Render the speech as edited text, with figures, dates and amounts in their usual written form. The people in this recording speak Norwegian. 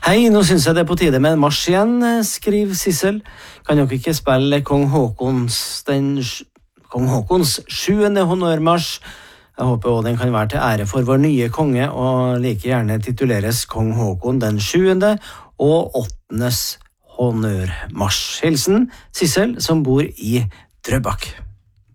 Hei, nå synes jeg det på tide med en marsj igjen, skriver Sissel. Kan dere ikke spille Kong Håkons 7. honormarsj? Jeg håper også den kan være til ære for vår nye konge, og like gjerne tituleres Kong Håkon den 7. og 8. honormarsj. Hilsen Sissel, som bor i Drøbak.